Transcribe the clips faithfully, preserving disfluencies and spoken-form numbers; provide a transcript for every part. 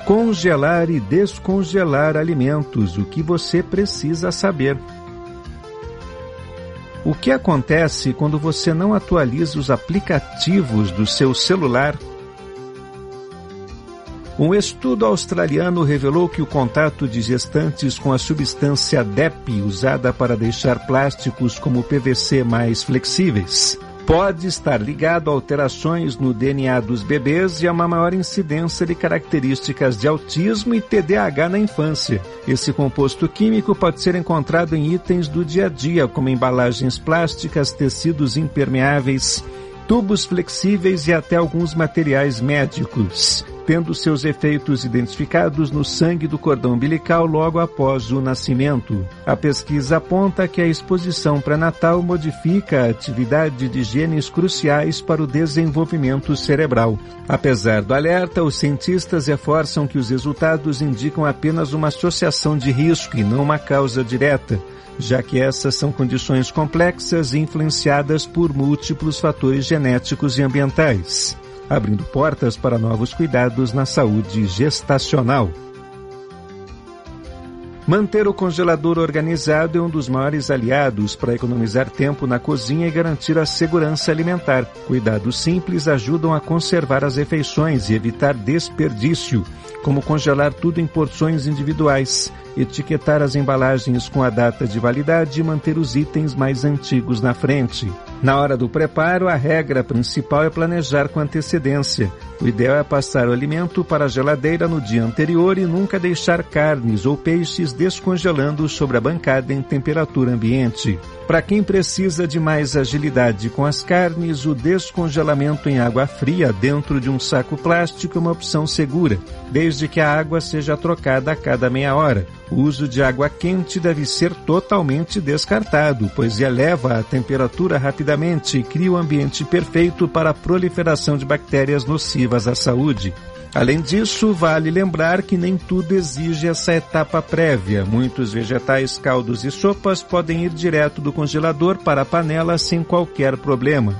Congelar e descongelar alimentos, o que você precisa saber. O que acontece quando você não atualiza os aplicativos do seu celular? Um estudo australiano revelou que o contato de gestantes com a substância D E P, usada para deixar plásticos como P V C mais flexíveis, pode estar ligado a alterações no D N A dos bebês e a uma maior incidência de características de autismo e T D A H na infância. Esse composto químico pode ser encontrado em itens do dia a dia, como embalagens plásticas, tecidos impermeáveis, tubos flexíveis e até alguns materiais médicos, tendo seus efeitos identificados no sangue do cordão umbilical logo após o nascimento. A pesquisa aponta que a exposição pré-natal modifica a atividade de genes cruciais para o desenvolvimento cerebral. Apesar do alerta, os cientistas reforçam que os resultados indicam apenas uma associação de risco e não uma causa direta, já que essas são condições complexas e influenciadas por múltiplos fatores genéticos e ambientais, abrindo portas para novos cuidados na saúde gestacional. Manter o congelador organizado é um dos maiores aliados para economizar tempo na cozinha e garantir a segurança alimentar. Cuidados simples ajudam a conservar as refeições e evitar desperdício, como congelar tudo em porções individuais, etiquetar as embalagens com a data de validade e manter os itens mais antigos na frente. Na hora do preparo, a regra principal é planejar com antecedência. O ideal é passar o alimento para a geladeira no dia anterior e nunca deixar carnes ou peixes descongelando sobre a bancada em temperatura ambiente. Para quem precisa de mais agilidade com as carnes, o descongelamento em água fria dentro de um saco plástico é uma opção segura, desde que a água seja trocada a cada meia hora. O uso de água quente deve ser totalmente descartado, pois eleva a temperatura rapidamente e cria o ambiente perfeito para a proliferação de bactérias nocivas à saúde. Além disso, vale lembrar que nem tudo exige essa etapa prévia. Muitos vegetais, caldos e sopas podem ir direto do congelador para a panela sem qualquer problema.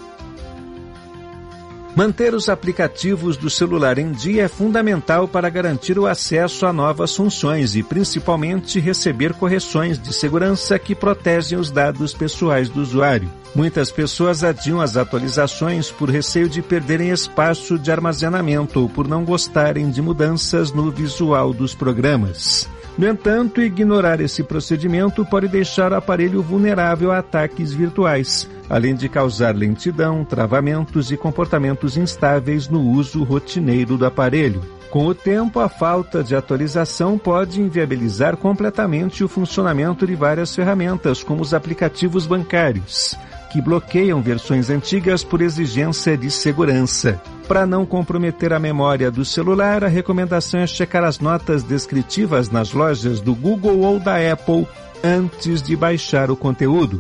Manter os aplicativos do celular em dia é fundamental para garantir o acesso a novas funções e, principalmente, receber correções de segurança que protegem os dados pessoais do usuário. Muitas pessoas adiam as atualizações por receio de perderem espaço de armazenamento ou por não gostarem de mudanças no visual dos programas. No entanto, ignorar esse procedimento pode deixar o aparelho vulnerável a ataques virtuais, além de causar lentidão, travamentos e comportamentos instáveis no uso rotineiro do aparelho. Com o tempo, a falta de atualização pode inviabilizar completamente o funcionamento de várias ferramentas, como os aplicativos bancários, que bloqueiam versões antigas por exigência de segurança. Para não comprometer a memória do celular, a recomendação é checar as notas descritivas nas lojas do Google ou da Apple antes de baixar o conteúdo.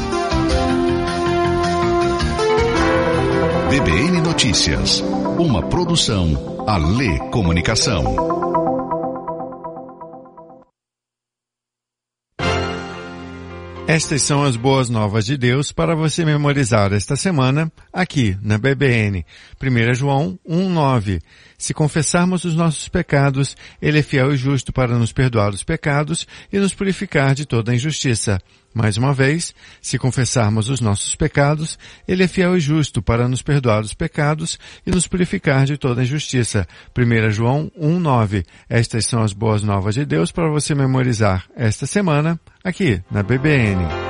B B N Notícias, uma produção Alê Comunicação. Estas são as boas novas de Deus para você memorizar esta semana aqui na B B N. primeiro João um, nove. Se confessarmos os nossos pecados, Ele é fiel e justo para nos perdoar os pecados e nos purificar de toda injustiça. Mais uma vez, se confessarmos os nossos pecados, Ele é fiel e justo para nos perdoar os pecados e nos purificar de toda injustiça. primeiro João um, nove. Estas são as boas novas de Deus para você memorizar esta semana aqui na B B N.